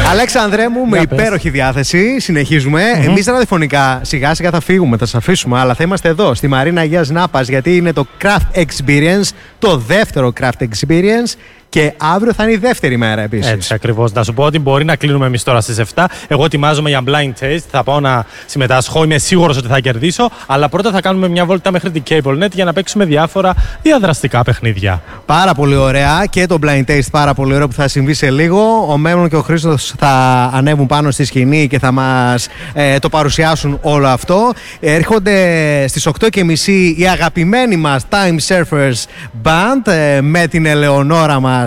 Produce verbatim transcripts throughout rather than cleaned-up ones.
Αλέξανδρε μου, με υπέροχη διάθεση, συνεχίζουμε. Mm-hmm. Εμείς ραδιοφωνικά σιγά σιγά θα φύγουμε, θα σας αφήσουμε, αλλά θα είμαστε εδώ στη Μαρίνα Αγίας Νάπας, γιατί είναι το Craft Experience, το δεύτερο Craft Experience. Και αύριο θα είναι η δεύτερη μέρα επίσης. Έτσι ακριβώς. Να σου πω ότι μπορεί να κλείνουμε εμείς τώρα στις επτά. Εγώ ετοιμάζομαι για blind taste. Θα πάω να συμμετάσχω. Είμαι σίγουρος ότι θα κερδίσω. Αλλά πρώτα θα κάνουμε μια βόλτα μέχρι την CableNet για να παίξουμε διάφορα διαδραστικά παιχνίδια. Πάρα πολύ ωραία. Και το blind taste πάρα πολύ ωραίο που θα συμβεί σε λίγο. Ο Μέμον και ο Χρήστος θα ανέβουν πάνω στη σκηνή και θα μας ε, το παρουσιάσουν όλο αυτό. Έρχονται στις οκτώ και μισή οι αγαπημένοι μας Time Surfers Band ε, με την Ελεονόρα μας,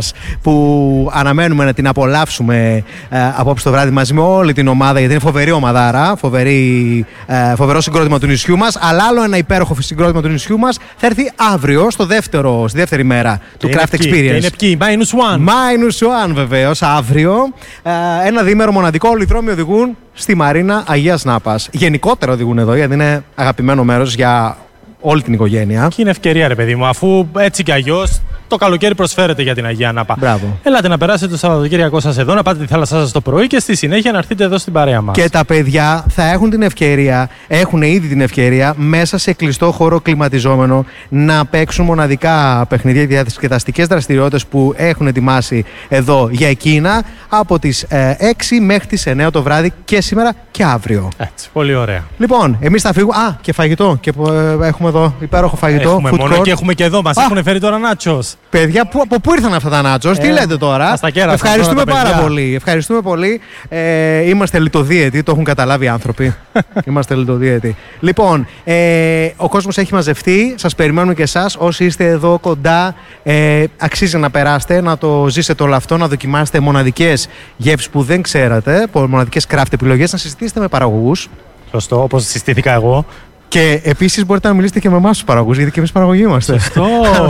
που αναμένουμε να την απολαύσουμε ε, απόψε το βράδυ μαζί με όλη την ομάδα, γιατί είναι φοβερή ομαδάρα, φοβερή, ε, φοβερό συγκρότημα του νησιού μας. Αλλά άλλο ένα υπέροχο συγκρότημα του νησιού μας θα έρθει αύριο στο δεύτερο, στη δεύτερη μέρα του και Craft είναι Experience. Και είναι ποιοι, minus one. Minus one βεβαίως, αύριο. Ε, ένα διήμερο μοναδικό, όλοι οι δρόμοι οδηγούν στη Μαρίνα Αγίας Νάπας. Γενικότερα οδηγούν εδώ, γιατί είναι αγαπημένο μέρος για όλη την οικογένεια. Και είναι ευκαιρία, ρε παιδί μου, αφού έτσι κι αλλιώς το καλοκαίρι προσφέρεται για την Αγία Νάπα. Μπράβο. Ελάτε να περάσετε το Σαββατοκύριακό σας εδώ, να πάτε τη θάλασσά σας το πρωί και στη συνέχεια να έρθετε εδώ στην παρέα μας. Και τα παιδιά θα έχουν την ευκαιρία, έχουν ήδη την ευκαιρία, μέσα σε κλειστό χώρο κλιματιζόμενο, να παίξουν μοναδικά παιχνίδια, διασκεδαστικές δραστηριότητες που έχουν ετοιμάσει εδώ για εκείνα, από τις ε, έξι μέχρι τις εννέα το βράδυ και σήμερα και αύριο. Έτσι, πολύ ωραία. Λοιπόν, εμείς θα φύγουμε. Α, και φαγητό. Και ε, έχουμε εδώ υπέροχο φαγητό. Έχουμε μόνο court. Και έχουμε και εδώ. Μας έχουν φέρει τώρα νάτσος. Παιδιά, που, από πού ήρθαν αυτά τα νάτσος, ε, τι λέτε τώρα. Ευχαριστούμε πάρα παιδιά. πολύ. Ευχαριστούμε πολύ. Ε, είμαστε λιτοδίαιτοι, το έχουν καταλάβει οι άνθρωποι. Είμαστε λιτοδίαιτοι. Λοιπόν, ε, ο κόσμος έχει μαζευτεί. Σας περιμένουμε και εσάς. Όσοι είστε εδώ κοντά, ε, αξίζει να περάσετε, να το ζήσετε όλο αυτό, να δοκιμάσετε μοναδικές γεύσεις που δεν ξέρατε, μοναδικές craft επιλογές, να συζητήσετε με παραγωγούς. Σωστό, όπως συστήθηκα εγώ. Και επίσης μπορείτε να μιλήσετε και με εμάς τους παραγωγούς, γιατί και εμείς παραγωγοί είμαστε. Σωστό.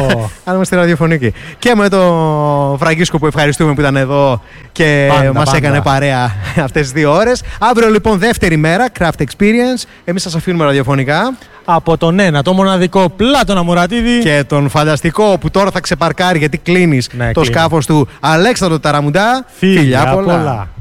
Αν είμαστε ραδιοφωνικοί. Και με τον Φραγκίσκο που ευχαριστούμε που ήταν εδώ και πάντα, μας πάντα. έκανε παρέα αυτές τις δύο ώρες. Αύριο λοιπόν δεύτερη μέρα, Craft Experience. Εμείς σας αφήνουμε ραδιοφωνικά. Από τον ένα, το μοναδικό Πλάτωνα Μουρατίδη. Και τον φανταστικό που τώρα θα ξεπαρκάρει, γιατί κλείνεις ναι, το σκάφος του, Αλέξανδρο Ταραμουντά. Φιλιά πολλά. πολλά.